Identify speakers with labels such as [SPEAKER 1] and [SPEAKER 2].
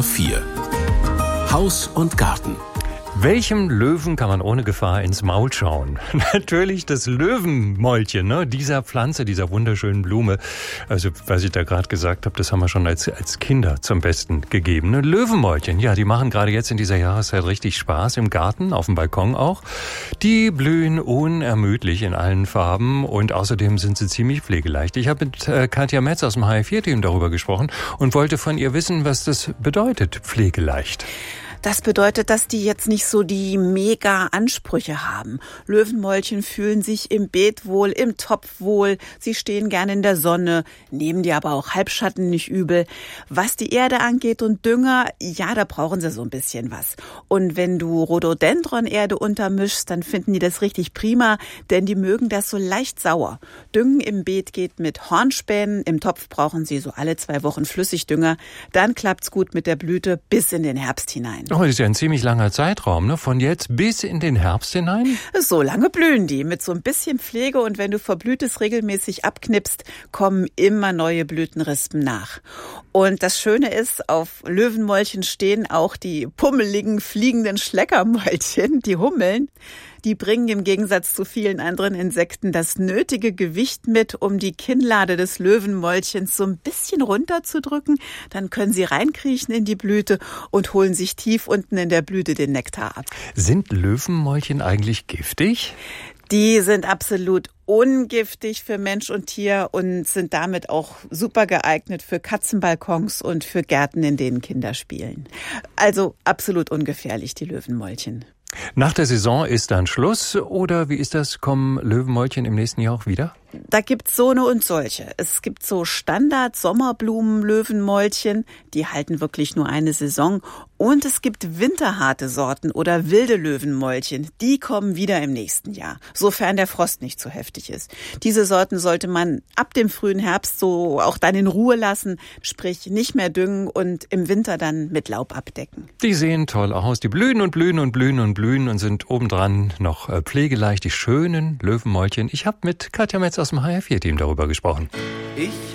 [SPEAKER 1] HR 4. Haus und Garten.
[SPEAKER 2] Welchem Löwen kann man ohne Gefahr ins Maul schauen? Natürlich das Löwenmäulchen, ne? Dieser Pflanze, dieser wunderschönen Blume. Also, was ich da gerade gesagt habe, das haben wir schon als Kinder zum Besten gegeben. Ne? Löwenmäulchen, ja, die machen gerade jetzt in dieser Jahreszeit richtig Spaß im Garten, auf dem Balkon auch. Die blühen unermüdlich in allen Farben und außerdem sind sie ziemlich pflegeleicht. Ich habe mit Katja Metz aus dem HR4-Team darüber gesprochen und wollte von ihr wissen, was das bedeutet, pflegeleicht.
[SPEAKER 3] Das bedeutet, dass die jetzt nicht so die mega Ansprüche haben. Löwenmäulchen fühlen sich im Beet wohl, im Topf wohl. Sie stehen gerne in der Sonne, nehmen dir aber auch Halbschatten nicht übel. Was die Erde angeht und Dünger, ja, da brauchen sie so ein bisschen was. Und wenn du Rhododendron-Erde untermischst, dann finden die das richtig prima, denn die mögen das so leicht sauer. Düngen im Beet geht mit Hornspänen. Im Topf brauchen sie so alle 2 Wochen Flüssigdünger. Dann klappt's gut mit der Blüte bis in den Herbst hinein.
[SPEAKER 2] Oh, das ist ja ein ziemlich langer Zeitraum, ne? Von jetzt bis in den Herbst hinein?
[SPEAKER 3] So lange blühen die. Mit so ein bisschen Pflege und wenn du Verblühtes regelmäßig abknippst, kommen immer neue Blütenrispen nach. Und das Schöne ist, auf Löwenmäulchen stehen auch die pummeligen, fliegenden Schleckermäulchen, die Hummeln. Die bringen im Gegensatz zu vielen anderen Insekten das nötige Gewicht mit, um die Kinnlade des Löwenmäulchens so ein bisschen runterzudrücken. Dann können sie reinkriechen in die Blüte und holen sich tief unten in der Blüte den Nektar ab.
[SPEAKER 2] Sind Löwenmäulchen eigentlich giftig?
[SPEAKER 3] Die sind absolut ungiftig für Mensch und Tier und sind damit auch super geeignet für Katzenbalkons und für Gärten, in denen Kinder spielen. Also absolut ungefährlich, die Löwenmäulchen.
[SPEAKER 2] Nach der Saison ist dann Schluss oder wie ist das? Kommen Löwenmäulchen im nächsten Jahr auch wieder?
[SPEAKER 3] Da gibt's so eine und solche. Es gibt so Standard-Sommerblumen-Löwenmäulchen, die halten wirklich nur eine Saison. Und es gibt winterharte Sorten oder wilde Löwenmäulchen, die kommen wieder im nächsten Jahr, sofern der Frost nicht zu heftig ist. Diese Sorten sollte man ab dem frühen Herbst so auch dann in Ruhe lassen, sprich nicht mehr düngen und im Winter dann mit Laub abdecken.
[SPEAKER 2] Die sehen toll aus, die blühen und blühen und blühen und blühen und sind obendran noch pflegeleicht, die schönen Löwenmäulchen. Ich habe mit Katja Metz aus dem HR4-Team darüber gesprochen.